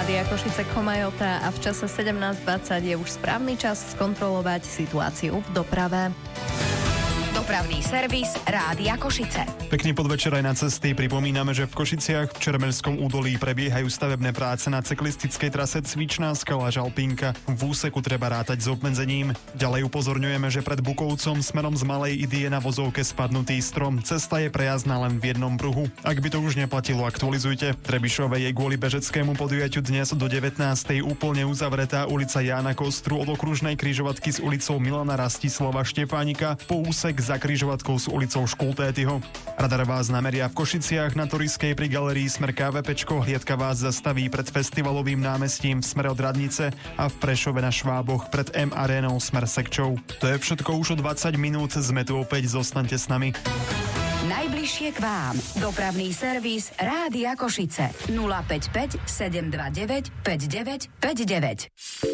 Rádia Košice Komajota a v čase 17:20 je už správny čas skontrolovať situáciu v doprave. Dopravný servis Rádia Košice. Pekný podvečer aj na cesty. Pripomíname, že v Košiciach v Čermeľskom údolí prebiehajú stavebné práce na cyklistickej trase Cvičná skala Žalpinka. V úseku treba rátať s obmedzením. Ďalej upozorňujeme, že pred Bukovcom smerom z Malej Idy je na vozovke spadnutý strom. Cesta je prejazdná len v jednom pruhu. Ak by to už neplatilo, aktualizujte. Trebišove je kvôli bežeckému podujatiu dnes do 19. úplne uzavretá ulica Jána Kostru od okružnej križovatky s ulicou Milana Rastislava Štefánika po úsek za križovatkou s ulicou Škultétyho. Radar vás nameria v Košiciach na Turiskej pri galerii smer KVPčko. Hliadka vás zastaví pred festivalovým námestím v smere od Radnice a v Prešove na Šváboch pred M arénou smer Sekčov. To je všetko už o 20 minút. Sme tu opäť, zostaňte s nami. Najbližšie k vám. Dopravný servis Rádia Košice. 055 729 5959.